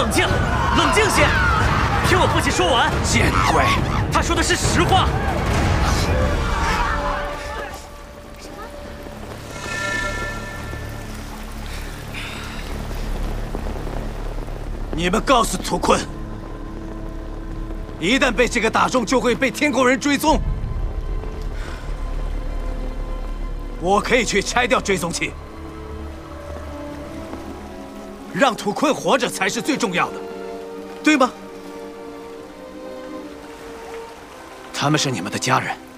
冷静，冷静些，听我父亲说完。 见鬼！ 他说的是实话。 你们告诉土坤，一旦被这个打中，就会被天宫人追踪。我可以去拆掉追踪器，让土坤活着才是最重要的，对吗？他们是你们的家人。